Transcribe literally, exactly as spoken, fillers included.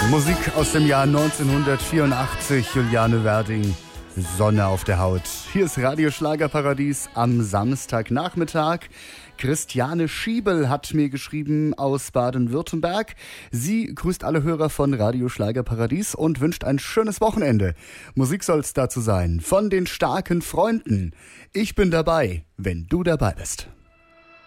Musik aus dem Jahr neunzehnhundertvierundachtzig, Juliane Werding, Sonne auf der Haut. Hier ist Radio Schlagerparadies am Samstagnachmittag. Christiane Schiebel hat mir geschrieben aus Baden-Württemberg. Sie grüßt alle Hörer von Radio Schlagerparadies und wünscht ein schönes Wochenende. Musik soll's dazu sein von den starken Freunden. Ich bin dabei, wenn du dabei bist.